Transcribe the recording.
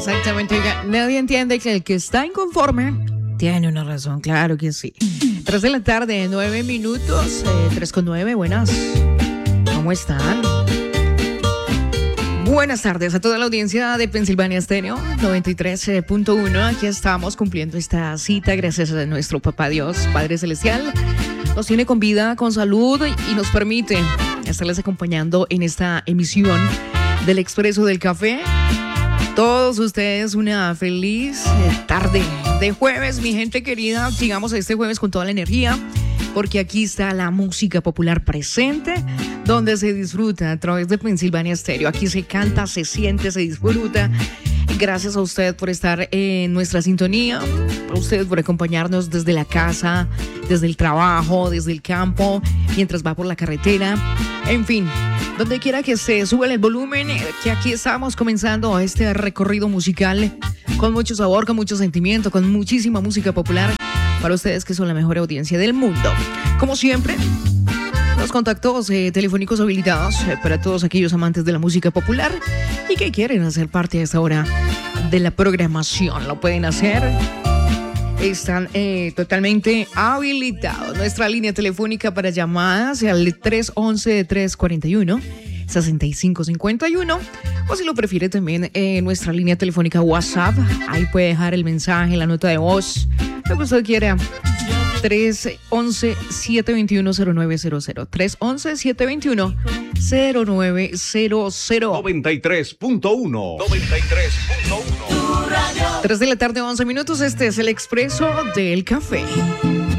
Exactamente, oiga, nadie entiende que el que está inconforme tiene una razón, claro que sí. 3 de la tarde, 9 minutos, 3:09, buenas. ¿Cómo están? Buenas tardes a toda la audiencia de Pensilvania Estéreo 93.1. Aquí estamos cumpliendo esta cita gracias a nuestro Papá Dios, Padre Celestial. Nos tiene con vida, con salud y nos permite estarles acompañando en esta emisión del Expreso del Café. Todos ustedes una feliz tarde de jueves, mi gente querida. Sigamos este jueves con toda la energía, porque aquí está la música popular presente, donde se disfruta a través de Pensilvania Estéreo. Aquí se canta, se siente, se disfruta. Gracias a usted por estar en nuestra sintonía, a usted por acompañarnos desde la casa, desde el trabajo, desde el campo, mientras va por la carretera, en fin. Donde quiera que se suba el volumen, que aquí estamos comenzando este recorrido musical con mucho sabor, con mucho sentimiento, con muchísima música popular para ustedes que son la mejor audiencia del mundo. Como siempre, los contactos telefónicos habilitados para todos aquellos amantes de la música popular y que quieren hacer parte a esta hora de la programación. Lo pueden hacer. Están totalmente habilitados. Nuestra línea telefónica para llamadas al 311-341-6551. O si lo prefiere también nuestra línea telefónica WhatsApp. Ahí puede dejar el mensaje, la nota de voz, lo que usted quiera. 311-721-0900. 311-721-0900. 93.1. 3 de la tarde, 11 minutos. Este es el Expreso del Café.